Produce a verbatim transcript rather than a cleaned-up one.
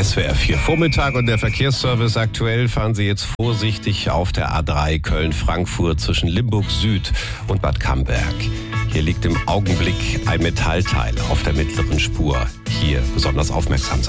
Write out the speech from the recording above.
S W R vier Vormittag und der Verkehrsservice aktuell. Fahren Sie jetzt vorsichtig auf der A drei Köln-Frankfurt zwischen Limburg Süd und Bad Camberg. Hier liegt im Augenblick ein Metallteil auf der mittleren Spur. Hier besonders aufmerksam sein.